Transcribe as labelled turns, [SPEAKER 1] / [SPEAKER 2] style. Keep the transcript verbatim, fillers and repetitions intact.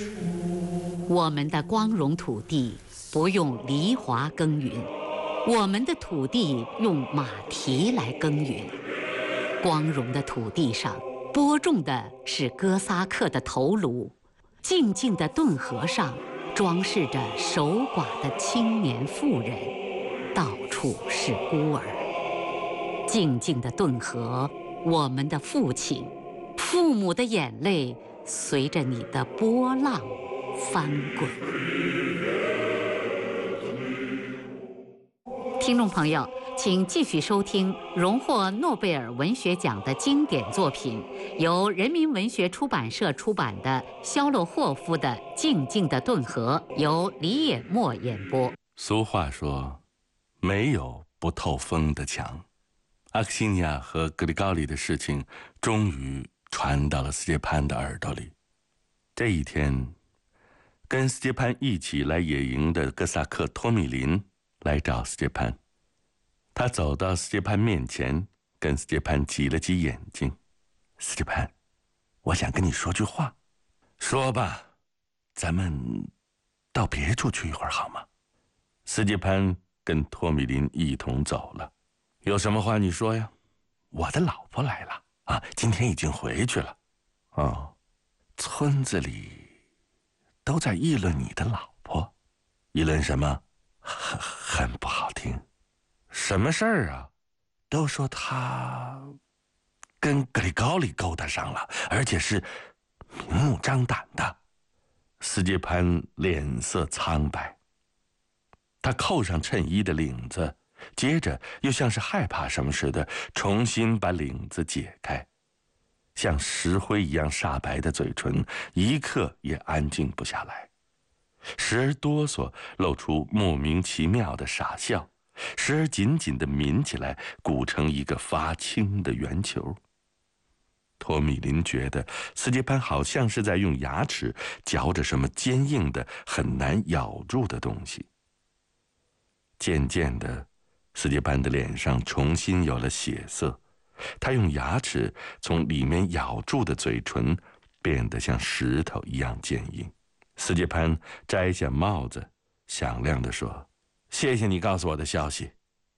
[SPEAKER 1] 我们的光荣土地不用犁铧耕耘，我们的土地用马蹄来耕耘。光荣的土地上播种的是哥萨克的头颅，静静的顿河上装饰着守寡的青年妇人，到处是孤儿。静静的顿河，我们的父亲，父母的眼泪随着你的波浪翻滚。听众朋友，请继续收听荣获诺贝尔文学奖的经典作品，由人民文学出版社出版的肖洛霍夫的《静静的顿河》，由李野墨演播。
[SPEAKER 2] 俗话说，没有不透风的墙。阿克西尼亚和格里高里的事情终于传到了斯捷潘的耳朵里。这一天，跟斯捷潘一起来野营的哥萨克托米林来找斯捷潘。他走到斯捷潘面前，跟斯捷潘挤了挤眼睛。斯捷潘，我想跟你说句话。说吧，咱们到别处去一会儿好吗？斯捷潘跟托米林一同走了。有什么话你说呀？我的老婆来了啊，今天已经回去了。哦，村子里都在议论你的老婆。议论什么？很很不好听。什么事儿啊？都说她跟格里高里勾搭上了，而且是明目张胆的。斯捷潘脸色苍白，他扣上衬衣的领子，接着又像是害怕什么似的，重新把领子解开。像石灰一样煞白的嘴唇一刻也安静不下来，时而哆嗦，露出莫名其妙的傻笑，时而紧紧地抿起来，鼓成一个发青的圆球。托米林觉得斯捷潘好像是在用牙齿嚼着什么坚硬的很难咬住的东西。渐渐的，斯捷潘的脸上重新有了血色，他用牙齿从里面咬住的嘴唇变得像石头一样坚硬。斯捷潘摘下帽子，响亮地说：谢谢你告诉我的消息。